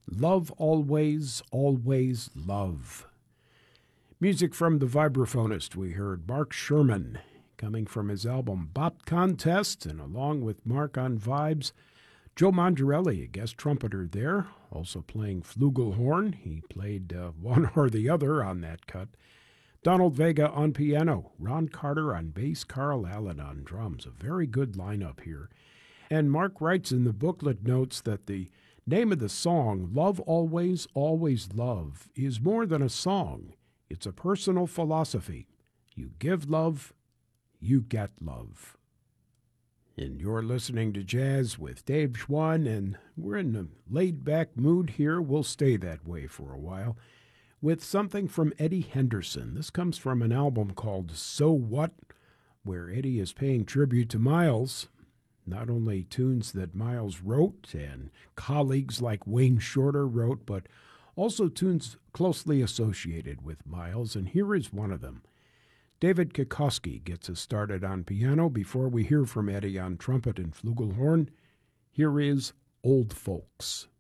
Love Always, Always Love. Music from the vibraphonist. We heard Mark Sherman, coming from his album Bop Contest, and along with Mark on vibes, Joe Mondarelli, a guest trumpeter there, also playing flugelhorn. He played one or the other on that cut. Donald Vega on piano, Ron Carter on bass, Carl Allen on drums. A very good lineup here. And Mark writes in the booklet notes that the name of the song, Love Always, Always Love, is more than a song. It's a personal philosophy. You give love, you get love. And you're listening to Jazz with Dave Schwann, and we're in a laid-back mood here. We'll stay that way for a while with something from Eddie Henderson. This comes from an album called So What, where Eddie is paying tribute to Miles. Not only tunes that Miles wrote and colleagues like Wayne Shorter wrote, but also tunes closely associated with Miles, and here is one of them. David Kikoski gets us started on piano before we hear from Eddie on trumpet and flugelhorn. Here is Old Folks.